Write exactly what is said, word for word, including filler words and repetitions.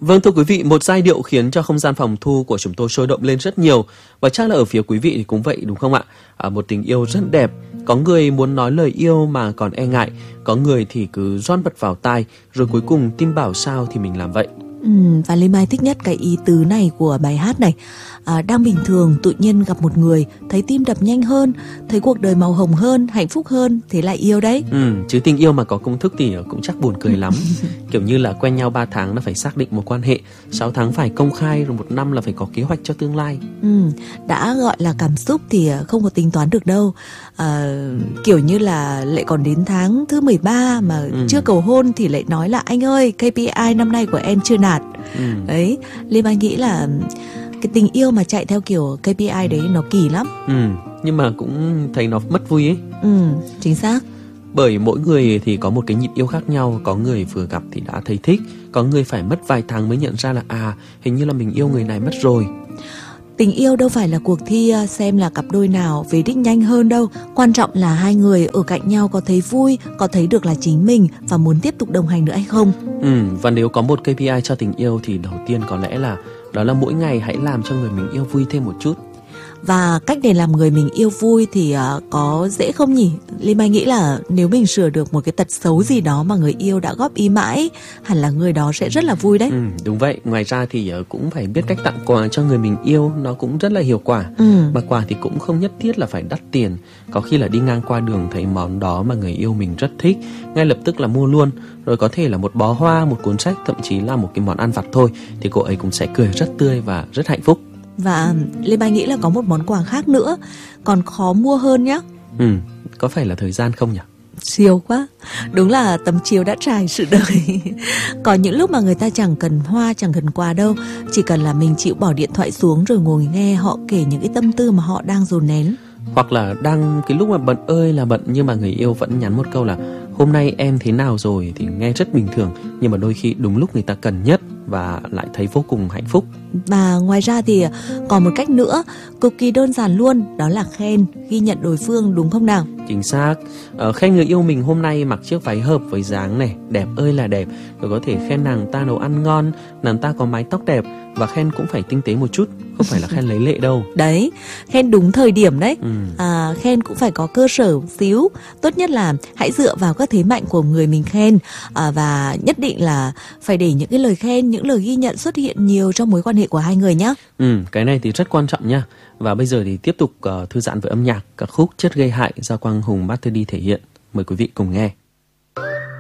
Vâng, thưa quý vị, một giai điệu khiến cho không gian phòng thu của chúng tôi sôi động lên rất nhiều. Và chắc là ở phía quý vị thì cũng vậy đúng không ạ? À, một tình yêu rất đẹp. Có người muốn nói lời yêu mà còn e ngại. Có người thì cứ ron bật vào tai. Rồi cuối cùng tim bảo sao thì mình làm vậy. Ừ, và Lê Mai thích nhất cái ý tứ này của bài hát này. à, Đang bình thường tự nhiên gặp một người, thấy tim đập nhanh hơn, thấy cuộc đời màu hồng hơn, hạnh phúc hơn, thế là yêu đấy. Ừ, chứ tình yêu mà có công thức thì cũng chắc buồn cười lắm. Kiểu như là quen nhau ba tháng là phải xác định một quan hệ, sáu tháng phải công khai, rồi một năm là phải có kế hoạch cho tương lai. Ừ, đã gọi là cảm xúc thì không có tính toán được đâu. à, Kiểu như là lại còn đến tháng thứ mười ba mà ừ. chưa cầu hôn thì lại nói là anh ơi, ca pê i năm nay của em chưa đạt. ừ. Đấy, Lê Mai nghĩ là cái tình yêu mà chạy theo kiểu ca pê i đấy nó kỳ lắm. Ừ, nhưng mà cũng thấy nó mất vui ấy. Ừ, chính xác. Bởi mỗi người thì có một cái nhịp yêu khác nhau. Có người vừa gặp thì đã thấy thích, có người phải mất vài tháng mới nhận ra là à, hình như là mình yêu người này mất rồi. Tình yêu đâu phải là cuộc thi xem là cặp đôi nào về đích nhanh hơn đâu. Quan trọng là hai người ở cạnh nhau có thấy vui, có thấy được là chính mình và muốn tiếp tục đồng hành nữa hay không. Ừ, và nếu có một ca pê i cho tình yêu thì đầu tiên có lẽ là đó là mỗi ngày hãy làm cho người mình yêu vui thêm một chút. Và cách để làm người mình yêu vui thì uh, có dễ không nhỉ? Linh Mai nghĩ là nếu mình sửa được một cái tật xấu gì đó mà người yêu đã góp ý mãi, hẳn là người đó sẽ rất là vui đấy. Ừ, đúng vậy. Ngoài ra thì uh, cũng phải biết cách tặng quà cho người mình yêu, nó cũng rất là hiệu quả. ừ. Mà quà thì cũng không nhất thiết là phải đắt tiền. Có khi là đi ngang qua đường thấy món đó mà người yêu mình rất thích, ngay lập tức là mua luôn. Rồi có thể là một bó hoa, một cuốn sách, thậm chí là một cái món ăn vặt thôi, thì cô ấy cũng sẽ cười rất tươi và rất hạnh phúc. Và Lê Mai nghĩ là có một món quà khác nữa còn khó mua hơn nhá. Ừ, có phải là thời gian không nhỉ? Siêu quá. Đúng là tấm chiếu đã trải sự đời. Có những lúc mà người ta chẳng cần hoa, chẳng cần quà đâu, chỉ cần là mình chịu bỏ điện thoại xuống rồi ngồi nghe họ kể những cái tâm tư mà họ đang dồn nén. Hoặc là đang cái lúc mà bận ơi là bận, nhưng mà người yêu vẫn nhắn một câu là hôm nay em thế nào rồi, thì nghe rất bình thường, nhưng mà đôi khi đúng lúc người ta cần nhất và lại thấy vô cùng hạnh phúc. Và ngoài ra thì còn một cách nữa cực kỳ đơn giản luôn, đó là khen, ghi nhận đối phương, đúng không nào? Chính xác. ờ, Khen người yêu mình hôm nay mặc chiếc váy hợp với dáng này, đẹp ơi là đẹp. Rồi có thể khen nàng ta nấu ăn ngon, nàng ta có mái tóc đẹp. Và khen cũng phải tinh tế một chút, không phải là khen lấy lệ đâu. Đấy, khen đúng thời điểm đấy. ừ. à, Khen cũng phải có cơ sở xíu. Tốt nhất là hãy dựa vào các thế mạnh của người mình khen. à, Và nhất định là phải để những cái lời khen, những lời ghi nhận xuất hiện nhiều trong mối quan hệ của hai người nhé. Ừ, cái này thì rất quan trọng nha. Và bây giờ thì tiếp tục uh, thư giãn với âm nhạc, ca khúc Chất gây hại do Quang Hùng Master D thể hiện. Mời quý vị cùng nghe.